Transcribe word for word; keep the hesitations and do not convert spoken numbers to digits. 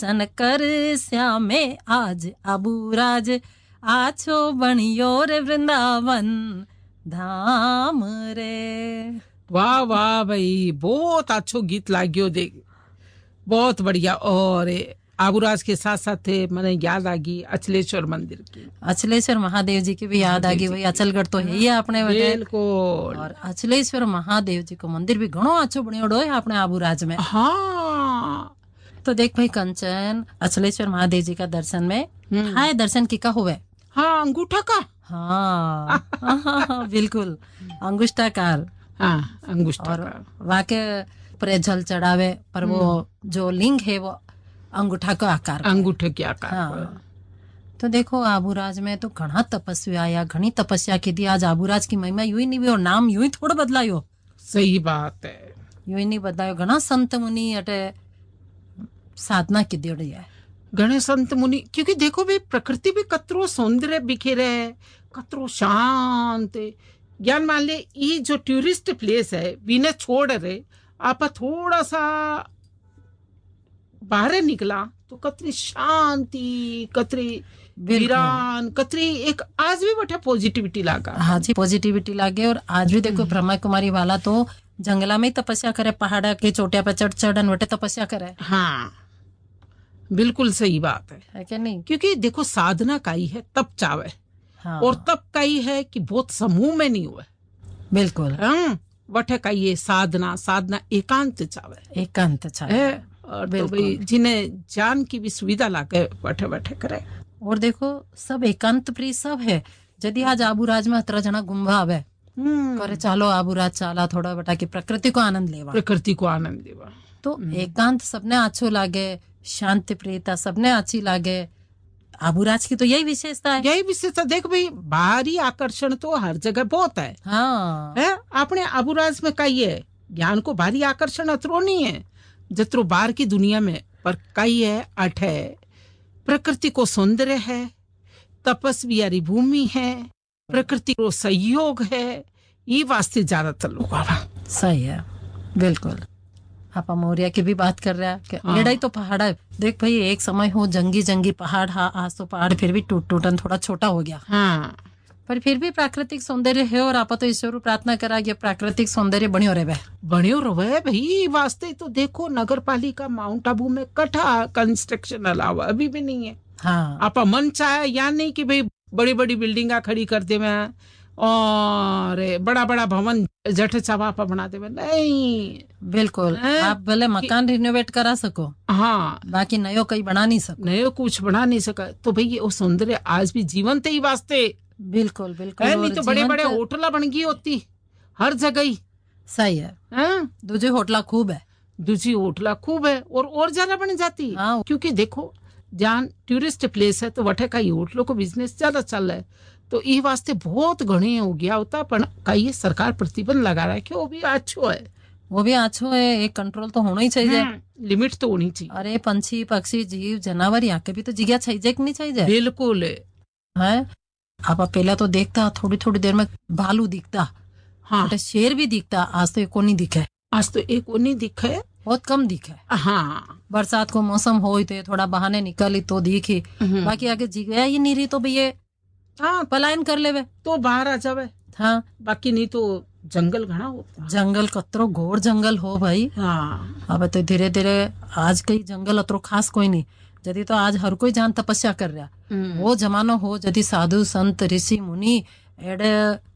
दर्शन कर श्यामे आज आबूराज आछो बणियो रे वृंदावन धाम रे। वाह वाह भाई, बहुत अच्छो गीत लाग्यो, देख बहुत बढ़िया। और आबूराज के साथ साथ मैंने याद आ गई अचलेश्वर मंदिर की, अचलेश्वर महादेव जी की भी याद आ गई भाई। अचलगढ़ तो है ही अपने बिल्कुल। और अचलेश्वर महादेव जी को मंदिर भी घणो अच्छो बनियोड़ो है अपने आबूराज में। हाँ तो देख भाई कंचन, अचलेश्वर महादेव जी का दर्शन में हाय दर्शन की का हुए। हाँ अंगूठा का। हाँ, हाँ बिल्कुल अंगुष्ठाकार। हाँ अंगुष्ठा और वहाँ के पर जल चढ़ावे पर वो जो लिंग है वो अंगूठा का आकार, अंगूठे के आकार। हाँ। तो देखो आबूराज में तो घना तपस्या आया, घनी तपस्या की थी। आज आबूराज की महिमा यूं ही नहीं हुई और नाम यूं ही थोड़ा बदलायो। सही बात है, यूं ही नहीं बदलायो। घना संत मुनि अटे साधना की देड़ी है, घने संत मुनि। क्योंकि देखो भाई प्रकृति भी कतरो सौंदर्य बिखेरे है, कतरो शांत। ज्ञान मान ले ये जो टूरिस्ट प्लेस है बिना छोड़ रहे आप थोड़ा सा बाहर निकला तो कतरी शांति, कतरी वीरान, कतरी एक आज भी बैठा पॉजिटिविटी लागा। हाँ जी पॉजिटिविटी लागे। और आज भी देखो ब्रह्मा कुमारी वाला तो जंगला में ही तपस्या करे, पहाड़ा के चोटिया पे चढ़ चढ़ वटे तपस्या करे। हाँ बिल्कुल सही बात है, है कि नहीं? क्योंकि देखो साधना का ही है तप चावे। हाँ। और तप का ही है कि बहुत समूह में नहीं हुआ। बिल्कुल। हाँ वटे का ये साधना, साधना एकांत चावे, एकांत चावे। और तो भाई जिन्हें जान की भी सुविधा लाके बैठे बैठे करे। और देखो सब एकांत प्रिय सब है। यदि आज आबूराज में अतरा जना गुम्बा आवे करे चालो आबूराज चाला थोड़ा बटा की प्रकृति को आनंद लेवा, प्रकृति को आनंद लेवा। तो एकांत सबने अच्छो लागे, शांति प्रियता सबने अच्छी लागे। आबूराज की तो यही विशेषता है। यही विशेषता देख भाई, बाहरी आकर्षण तो हर जगह बहुत है। हाँ है अपने आबूराज में कई है ज्ञान को भारी आकर्षण अतरो नहीं है जत्रो बाहर की दुनिया में, पर कई है अठ है प्रकृति को सौंदर्य है, तपस्वियारी भूमि है, प्रकृति को सहयोग है, ये वास्ते ज्यादातर लोग आवा। सही है बिल्कुल। आप मौर्या की भी बात कर रहा है। हाँ। एड़ा ही तो पहाड़ है। देख भाई एक समय हो जंगी जंगी पहाड़, हाँ आज तो पहाड़ फिर भी टूट टूटन थोड़ा छोटा हो गया। हाँ। पर फिर भी प्राकृतिक सौंदर्य है और आप तो ईश्वर प्रार्थना करा कि प्राकृतिक सौंदर्य बनियो रहे बनियो रहे भाई। वास्ते तो देखो नगर पालिका माउंट आबू में कठा कंस्ट्रक्शन अलावा अभी भी नहीं है। हाँ। आप मन चाहे या नहीं कि भाई बड़ी बड़ी बिल्डिंगा खड़ी कर दे में और बड़ा बड़ा भवन जठ चावापा बना दे में, नहीं। बिल्कुल आप भले मकान रिनोवेट करा सको, हाँ बाकी नयो कहीं बना नहीं सको, नयो कुछ बना नहीं सका। तो भाई वो सौंदर्य आज भी जीवंत ही वास्ते। बिल्कुल बिल्कुल। नहीं तो बड़े बड़े होटला बन गई होती हर जगह ही। सही है, है? दूसरी होटला खूब है, दूसरी होटला खूब है और और ज्यादा बन जाती। हाँ। क्योंकि देखो जहाँ टूरिस्ट प्लेस है तो वठे का होटलों को बिजनेस ज्यादा चल रहा है, तो ये वास्ते बहुत घने हो गया होता। पर कई सरकार प्रतिबंध लगा रहा है कि वो भी अच्छो है, वो भी अच्छो है। एक कंट्रोल तो होना ही चाहिए, लिमिट तो होनी चाहिए। अरे पंछी पक्षी जीव जानवर यहाँ के भी तो जगह चाहिए कि नहीं चाहिए? बिल्कुल है। आप पहला तो देखता थोड़ी थोड़ी देर में भालू दिखता, हाँ शेर भी दिखता। आज तो एक को नहीं दिखे, आज तो एक को नहीं दिखे, बहुत कम दिखे। हाँ बरसात को मौसम हो तो थोड़ा बहाने निकली तो दिखी, बाकी आगे जगह ही नहीं रही तो भैया हाँ पलायन कर लेवे तो बाहर आ जावे। हाँ बाकी नहीं तो जंगल घना होता, जंगल कतरो घोर जंगल हो भाई। हाँ अब तो धीरे धीरे आज कई जंगल अतरो खास कोई नहीं। यदि तो आज हर कोई जान तपस्या कर रहा, वो जमानो हो यदि साधु संत ऋषि मुनि एडे